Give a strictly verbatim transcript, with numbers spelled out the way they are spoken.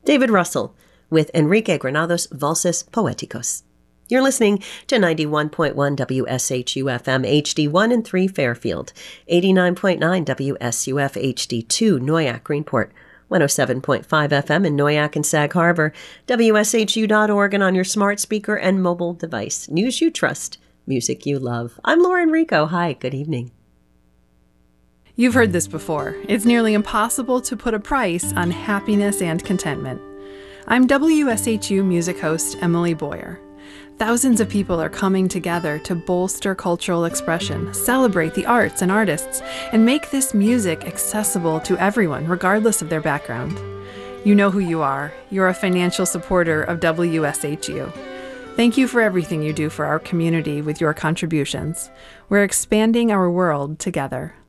David Russell with Enrique Granados Valses Poéticos. You're listening to ninety-one point one W S H U F M H D one and three Fairfield, eighty-nine point nine W S U F H D two Noyac Greenport, one oh seven point five F M in Noyac and Sag Harbor, W S H U dot org, and on your smart speaker and mobile device. News you trust, music you love. I'm Lauren Rico. Hi, good evening. You've heard this before. It's nearly impossible to put a price on happiness and contentment. I'm W S H U music host Emily Boyer. Thousands of people are coming together to bolster cultural expression, celebrate the arts and artists, and make this music accessible to everyone, regardless of their background. You know who you are. You're a financial supporter of W S H U. Thank you for everything you do for our community with your contributions. We're expanding our world together.